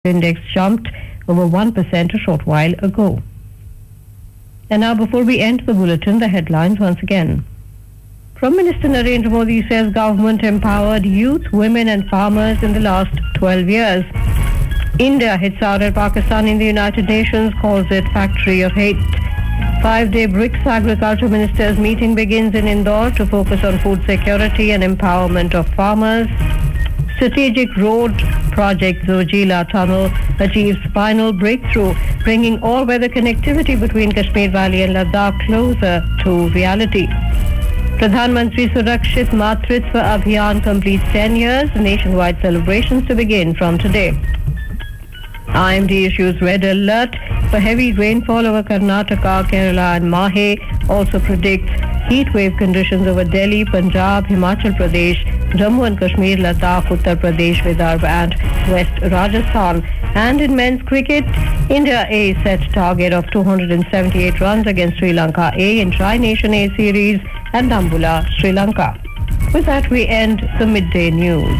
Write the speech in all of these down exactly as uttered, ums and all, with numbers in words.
index jumped over one percent a short while ago. And now, before we end the bulletin, the headlines once again. Prime Minister Narendra Modi says government empowered youth, women and farmers in the last twelve years. India hits out at Pakistan in the United Nations, calls it factory of hate. Five-day BRICS agriculture ministers meeting begins in Indore to focus on food security and empowerment of farmers. Strategic road project Zojila Tunnel achieves final breakthrough, bringing all-weather connectivity between Kashmir Valley and Ladakh closer to reality. Pradhan Mantri Surakshit Matritva Abhiyan completes ten years, nationwide celebrations to begin from today. I M D issues red alert for heavy rainfall over Karnataka, Kerala and Mahe, also predicts heat wave conditions over Delhi, Punjab, Himachal Pradesh, Jammu and Kashmir, Ladakh, Uttar Pradesh, Vidarbha and West Rajasthan. And in men's cricket, India A set target of two hundred seventy-eight runs against Sri Lanka A in Tri-Nation A series and Dambula, Sri Lanka. With that, we end the midday news.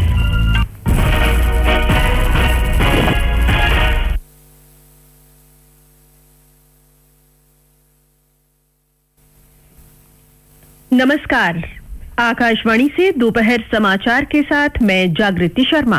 नमस्कार, आकाशवाणी से दोपहर समाचार के साथ मैं जागृति शर्मा।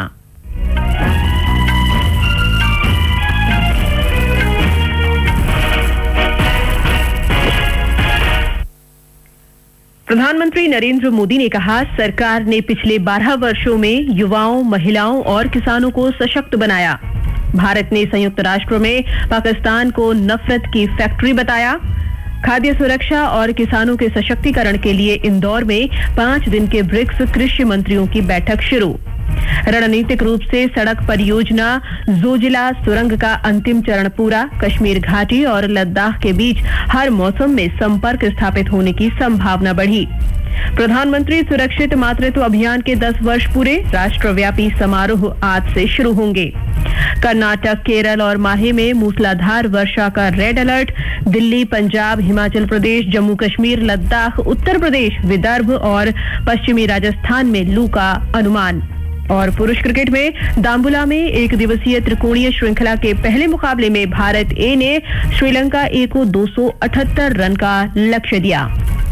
प्रधानमंत्री नरेंद्र मोदी ने कहा, सरकार ने पिछले बारह वर्षों में युवाओं, महिलाओं और किसानों को सशक्त बनाया। भारत ने संयुक्त राष्ट्र में पाकिस्तान को नफरत की फैक्ट्री बताया। खाद्य सुरक्षा और किसानों के सशक्तिकरण के लिए इंदौर में पांच दिन के ब्रिक्स कृषि मंत्रियों की बैठक शुरू। रणनीतिक रूप से सड़क परियोजना जोजिला सुरंग का अंतिम चरण पूरा। कश्मीर घाटी और लद्दाख के बीच हर मौसम में संपर्क स्थापित होने की संभावना बढ़ी। प्रधानमंत्री सुरक्षित मातृत्व अभियान के दस वर्ष पूरे, राष्ट्रव्यापी समारोह आज से शुरू होंगे। कर्नाटक, केरल और माहे में मूसलाधार वर्षा का रेड अलर्ट। दिल्ली, पंजाब, हिमाचल प्रदेश, जम्मू कश्मीर, लद्दाख, उत्तर प्रदेश, विदर्भ और पश्चिमी राजस्थान में लू का अनुमान। और पुरुष क्रिकेट में दाम्बुला में एक दिवसीय त्रिकोणीय श्रृंखला के पहले मुकाबले में भारत ए ने श्रीलंका ए को दो सौ अठहत्तर रन का लक्ष्य दिया।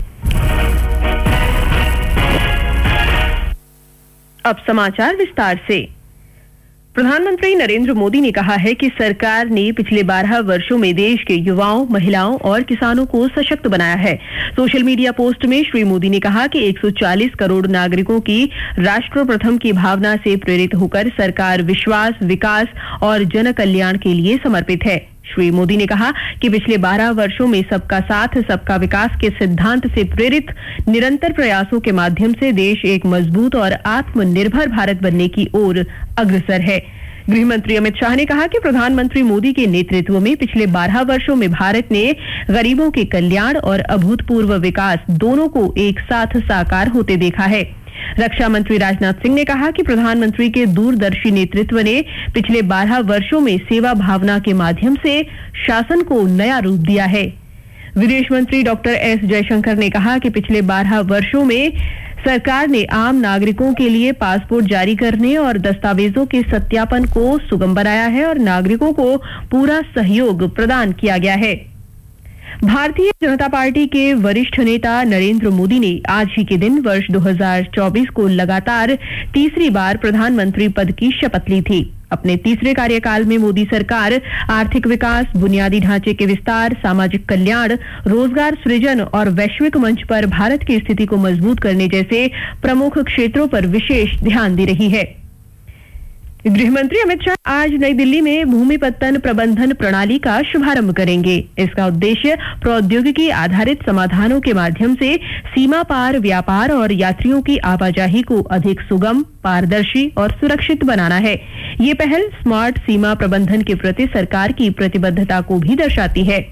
अब समाचार विस्तार से। प्रधानमंत्री नरेंद्र मोदी ने कहा है कि सरकार ने पिछले बारह वर्षों में देश के युवाओं, महिलाओं और किसानों को सशक्त बनाया है। सोशल मीडिया पोस्ट में श्री मोदी ने कहा कि एक सौ चालीस करोड़ नागरिकों की राष्ट्र प्रथम की भावना से प्रेरित होकर सरकार विश्वास, विकास और जन कल्याण के लिए समर्पित है। श्री मोदी ने कहा कि पिछले बारह वर्षों में सबका साथ, सबका विकास के सिद्धांत से प्रेरित निरंतर प्रयासों के माध्यम से देश एक मजबूत और आत्मनिर्भर भारत बनने की ओर अग्रसर है। गृह मंत्री अमित शाह ने कहा कि प्रधानमंत्री मोदी के नेतृत्व में पिछले बारह वर्षों में भारत ने गरीबों के कल्याण और अभूतपूर्व विकास दोनों को एक साथ साकार होते देखा है। रक्षा मंत्री राजनाथ सिंह ने कहा कि प्रधानमंत्री के दूरदर्शी नेतृत्व ने पिछले बारह वर्षों में सेवा भावना के माध्यम से शासन को नया रूप दिया है। विदेश मंत्री डॉक्टर एस जयशंकर ने कहा कि पिछले बारह वर्षों में सरकार ने आम नागरिकों के लिए पासपोर्ट जारी करने और दस्तावेजों के सत्यापन को सुगम बनाया है और नागरिकों को पूरा सहयोग प्रदान किया गया है। भारतीय जनता पार्टी के वरिष्ठ नेता नरेंद्र मोदी ने आज ही के दिन वर्ष दो हज़ार चौबीस को लगातार तीसरी बार प्रधानमंत्री पद की शपथ ली थी। अपने तीसरे कार्यकाल में मोदी सरकार आर्थिक विकास, बुनियादी ढांचे के विस्तार, सामाजिक कल्याण, रोजगार सृजन और वैश्विक मंच पर भारत की स्थिति को मजबूत करने जैसे प्रमुख क्षेत्रों पर विशेष ध्यान दे रही है। गृहमंत्री अमित शाह आज नई दिल्ली में भूमिपत्तन प्रबंधन प्रणाली का शुभारंभ करेंगे। इसका उद्देश्य प्रौद्योगिकी आधारित समाधानों के माध्यम से सीमा पार व्यापार और यात्रियों की आवाजाही को अधिक सुगम, पारदर्शी और सुरक्षित बनाना है। ये पहल स्मार्ट सीमा प्रबंधन के प्रति सरकार की प्रतिबद्धता को भी दर्शाती है।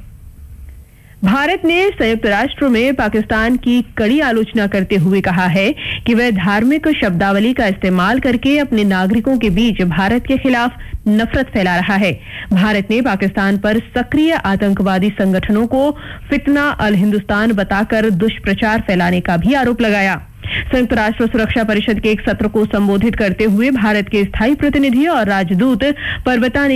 भारत ने संयुक्त राष्ट्र में पाकिस्तान की कड़ी आलोचना करते हुए कहा है कि वह धार्मिक शब्दावली का इस्तेमाल करके अपने नागरिकों के बीच भारत के खिलाफ नफरत फैला रहा है। भारत ने पाकिस्तान पर सक्रिय आतंकवादी संगठनों को फितना अल हिंदुस्तान बताकर दुष्प्रचार फैलाने का भी आरोप लगाया। संयुक्त राष्ट्र सुरक्षा परिषद के एक सत्र को संबोधित करते हुए भारत के स्थायी प्रतिनिधि और राजदूत पर्वता ने